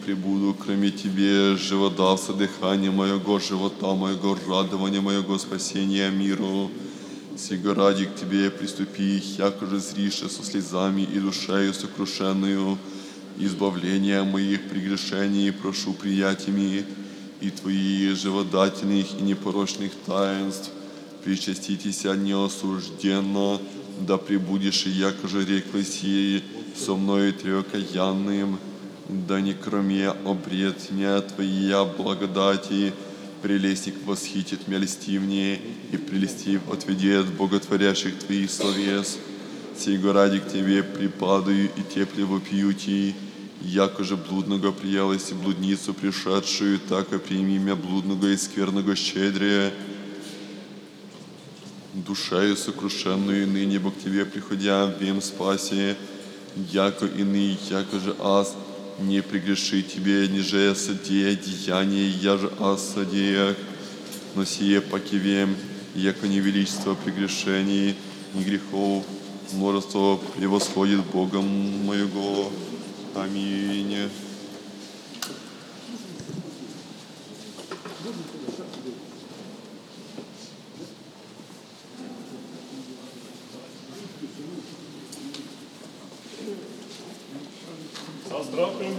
пребуду, кроме Тебе, живодавца, дыхание моего, живота моего, радование моего, спасения миру. Сего ради к Тебе приступи, яко же зрише со слезами и душею сокрушенную, избавления моих прегрешений прошу приятиями и Твоих живодательных и непорочных таинств. Причаститеся неосужденно, да пребудешь, яко же реклось ей, со мною трекаянным, да не кроме обред меня Твоя благодати, прелестник восхитит меня льстивнее, и прелестив отведет боготворящих Твоих словес. Сего ради к Тебе припадаю и тепле вопию Ти, яко же блудного приялась и блудницу пришедшую, так и прими меня блудного и скверного щедрее. Душею сокрушенную ныне Бог Тебе приходя, вем спаси, яко иный, яко же аз, не прегреши Тебе, ниже содея деяния, я же аз содеях, но сие паки вем, яко не величество прегрешений, ни грехов, множество превосходит Бога моего. Аминь. Со здравием